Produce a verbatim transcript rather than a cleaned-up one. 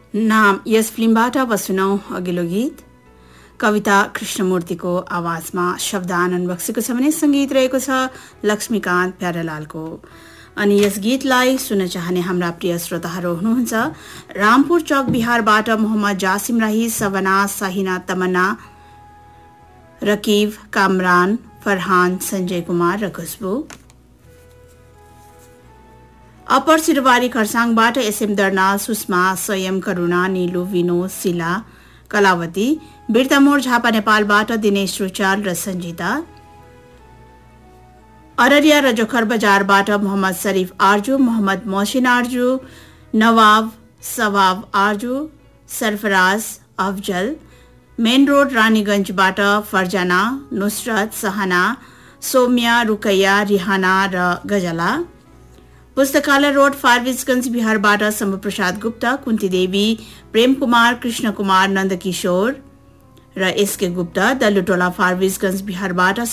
नाम यस फिल्मबाट बसुनौ अघिल्लो गीत कविता कृष्णमूर्तिको आवाजमा शब्द आनन्द बक्सेको छ भने संगीत रहेको छ लक्ष्मीकान्त प्यारेलालको। अनि यस गीतलाई सुन्न चाहने हाम्रा प्रिय श्रोताहरू हुनुहुन्छ रामपुर चौक बिहारबाट मोहम्मद जासिम राही, सवना, साहिना, तमन्ना, रकीब, कामरान, फरहान, संजय कुमार र खुशबू। अपर सिरुवारी खरसाङबाट एसएम दर्नाल, सुषमा, स्वयं, करुणा, नीलु, विनोद, शिला, कलावती। बिर्तामोड झापा नेपालबाट दिनेश रुचाल र सञ्जिता। अररिया रजोखर बजारबाट मोहम्मद शरीफ आर्जू, मोहम्मद मोहसिन आर्जू, नवाब, सवाब आर्जू, सरफराज, अफजल। मेन रोड रानीगंजबाट फरजाना, नुसरत, सहना, सौम्या, रुकैया, रिहाना र गजला। पुस्तकालय रोड फारबिसगंज बिहारबाट शम्भु प्रसाद गुप्ता, कुन्ती देवी, प्रेम कुमार, कृष्ण कुमार, नन्दकिशोर र एसके गुप्ता। दल्लुटोला फारबिसगंज बिहारबाट